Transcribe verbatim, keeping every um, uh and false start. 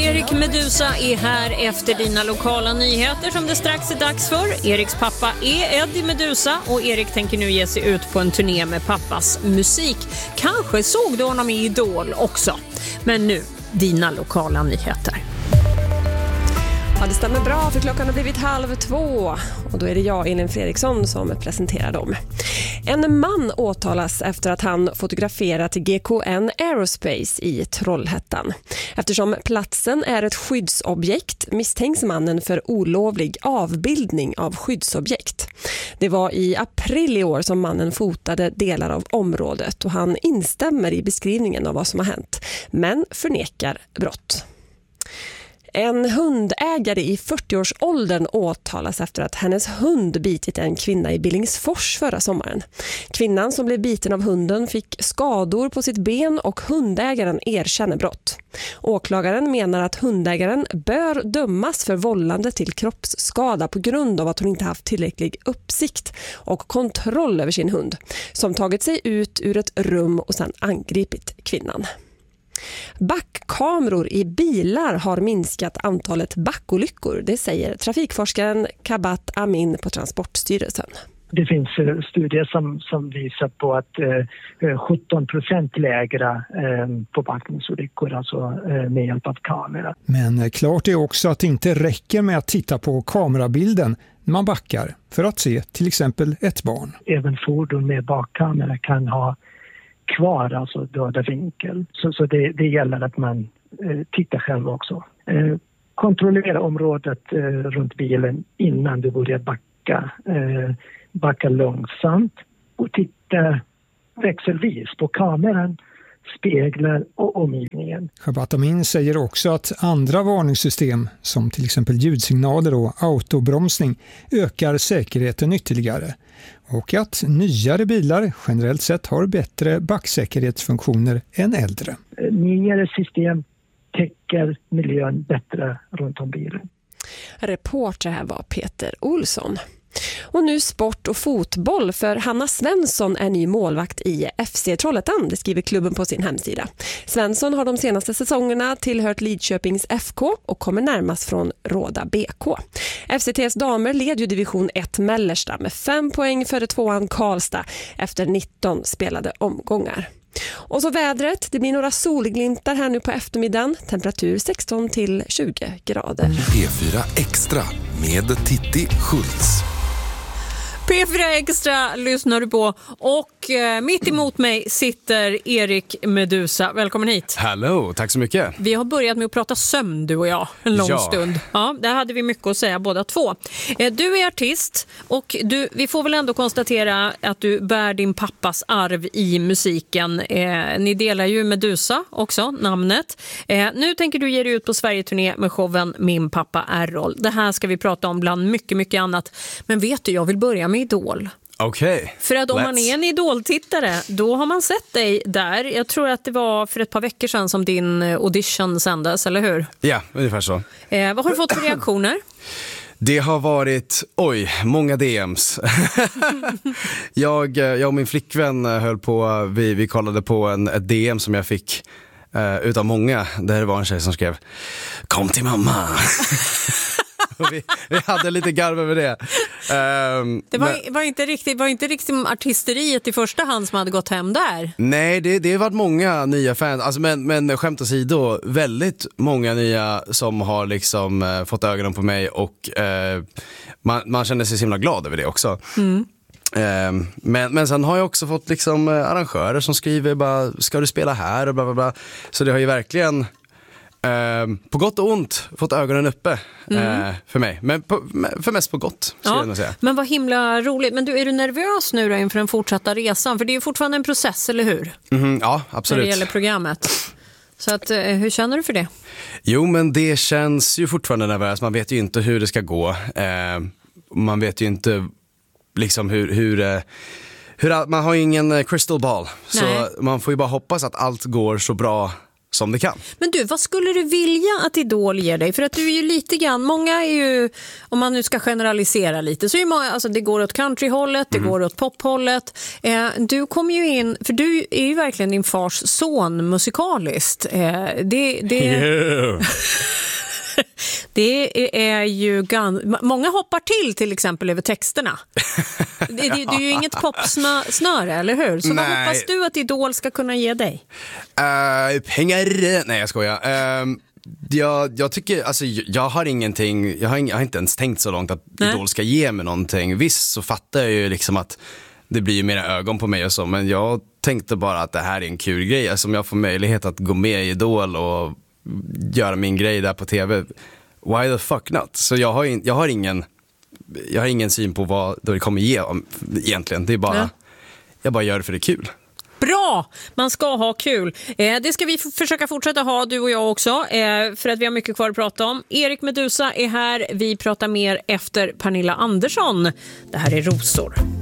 Erik Medusa är här efter dina lokala nyheter som det strax är dags för. Eriks pappa är Eddie Medusa och Erik tänker nu ge sig ut på en turné med pappas musik. Kanske såg du honom i Idol också. Men nu, dina lokala nyheter. Ja, det stämmer bra för klockan har blivit halv två och då är det jag, Elin Fredriksson, som presenterar dem. En man åtalas efter att han fotograferat G K N Aerospace i Trollhättan. Eftersom platsen är ett skyddsobjekt misstänks mannen för olovlig avbildning av skyddsobjekt. Det var i april i år som mannen fotade delar av området och han instämmer i beskrivningen av vad som har hänt, men förnekar brott. En hundägare i fyrtioårsåldern åtalas efter att hennes hund bitit en kvinna i Billingsfors förra sommaren. Kvinnan som blev biten av hunden fick skador på sitt ben och hundägaren erkänner brott. Åklagaren menar att hundägaren bör dömas för vållande till kroppsskada på grund av att hon inte haft tillräcklig uppsikt och kontroll över sin hund, som tagit sig ut ur ett rum och sedan angripit kvinnan. Backkameror i bilar har minskat antalet backolyckor, det säger trafikforskaren Kabat Amin på Transportstyrelsen. Det finns studier som, som visar på att eh, sjutton procent lägre eh, på backningsolyckor, alltså eh, med hjälp av kamera. Men klart är också att det inte räcker med att titta på kamerabilden när man backar för att se till exempel ett barn. Även fordon med bakkamera kan ha kvar, alltså döda vinkel. Så, så det, det gäller att man eh, tittar själv också. Eh, kontrollera området eh, runt bilen innan du börjar backa. Eh, backa långsamt och titta växelvis på kameran, speglar och omgivningen. Kabat Amin säger också att andra varningssystem som till exempel ljudsignaler och autobromsning ökar säkerheten ytterligare. Och att nyare bilar generellt sett har bättre backsäkerhetsfunktioner än äldre. Nyare system täcker miljön bättre runt om bilen. Reporter här var Peter Olsson. Och nu sport och fotboll, för Hanna Svensson är ny målvakt i F C Trollhättan, det skriver klubben på sin hemsida. Svensson har de senaste säsongerna tillhört Lidköpings F K och kommer närmast från Råda B K. F C T:s damer led ju division ett Mellersta med fem poäng före tvåan Karlstad efter nitton spelade omgångar. Och så vädret, det blir några solglimtar här nu på eftermiddagen, temperatur sexton till tjugo grader. P fyra Extra med Titti Schultz. P fyra Extra lyssnar du på och eh, mitt emot mig sitter Erik Medusa. Välkommen hit. Hello, tack så mycket. Vi har börjat med att prata sömn, du och jag, en lång ja. stund. Ja, där hade vi mycket att säga båda två. Eh, du är artist och du, vi får väl ändå konstatera att du bär din pappas arv i musiken. Eh, ni delar ju Medusa också, namnet. Eh, nu tänker du ge dig ut på Sverige-turné med showen Min pappa Errol. Det här ska vi prata om bland mycket, mycket annat. Men vet du, jag vill börja med Idol. Okej. Okay. För att om Let's. man är en Idol-tittare, då har man sett dig där. Jag tror att det var för ett par veckor sedan som din audition sändes, eller hur? Ja, ungefär så. Eh, vad har du fått för reaktioner? Det har varit, oj, många D Ms. jag, jag och min flickvän höll på, vi, vi kollade på en, ett D M som jag fick uh, utav många. Där var en tjej som skrev, kom till mamma. Vi, vi hade lite garv över det. Um, det var, men, var inte riktigt, var inte riktigt artisteriet i första hand som hade gått hem där. Nej, det, det har varit många nya fans. Alltså, men, men skämt åsido, väldigt många nya som har liksom uh, fått ögonen på mig och uh, man, man känner sig så himla glad över det också. Mm. Um, men, men sen har jag också fått liksom, uh, arrangörer som skriver bara, ska du spela här och bla bla bla. Så det har ju verkligen Uh, på gott och ont fått ögonen uppe mm. uh, för mig. Men på, för mest på gott, skulle ja, jag säga. Men vad himla roligt. Men du, är du nervös nu då inför den fortsatta resan? För det är ju fortfarande en process, eller hur? Mm, ja, absolut. När det gäller programmet. Så att, uh, hur känner du för det? Jo, men det känns ju fortfarande nervös. Man vet ju inte hur det ska gå. Uh, man vet ju inte liksom hur... hur uh, hur man har ju ingen crystal ball. Nej. Så man får ju bara hoppas att allt går så bra som det kan. Men du, vad skulle du vilja att Idol ger dig? För att du är ju lite grann, många är ju, om man nu ska generalisera lite, så är många, alltså det går åt countryhållet, det mm. går åt pophållet. Eh, du kommer ju in, för du är ju verkligen din fars son musikaliskt. Eh, det, det... Yeah. Det är ju gan- många hoppar till till exempel över texterna. det, det, det är ju inget popsnöre, eller hur? Så Nej. vad hoppas du att Idol ska kunna ge dig? Uh, pengar? Nej, jag skojar. Uh, jag, jag tycker, alltså jag har ingenting, jag har, ing, jag har inte ens tänkt så långt att Nej. Idol ska ge mig någonting. Visst så fattar jag ju liksom att det blir ju mera ögon på mig och så, men jag tänkte bara att det här är en kul grej. Alltså om jag får möjlighet att gå med i Idol och göra min grej där på tv, why the fuck not? Så jag har, in, jag har ingen jag har ingen syn på vad det kommer ge om, egentligen. Det är bara, ja. jag bara gör det för det är kul. Bra! Man ska ha kul. Eh, det ska vi f- försöka fortsätta ha, du och jag också, eh, för att vi har mycket kvar att prata om. Erik Meduza är här. Vi pratar mer efter Pernilla Andersson. Det här är Rosor.